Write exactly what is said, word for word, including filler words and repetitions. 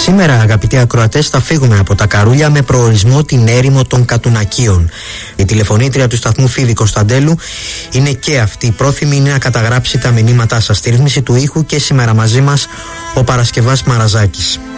Σήμερα, αγαπητοί ακροατές, θα φύγουμε από τα Καρούλια με προορισμό την έρημο των Κατουνακίων. Η τηλεφωνήτρια του σταθμού Φίβη Κωνσταντέλου είναι και αυτή. Πρόθυμη είναι να καταγράψει τα μηνύματά σας. Στη ρύθμιση του ήχου και σήμερα μαζί μας ο Παρασκευάς Μαραζάκης.